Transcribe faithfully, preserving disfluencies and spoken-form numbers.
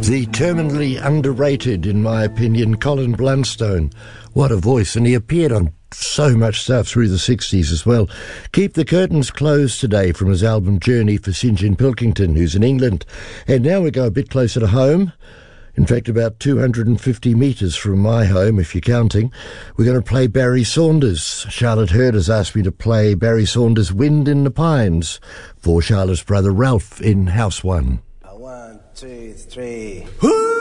The terminally underrated, in my opinion, Colin Blunstone. What a voice, and he appeared on so much stuff through the sixties as well. Keep the Curtains Closed today from his album Journey for St John Pilkington, who's in England. And now we go a bit closer to home. In fact, about two hundred fifty metres from my home, if you're counting. We're going to play Barry Saunders. Charlotte Hurd has asked me to play Barry Saunders' Wind in the Pines for Charlotte's brother Ralph in House One. One, two, three.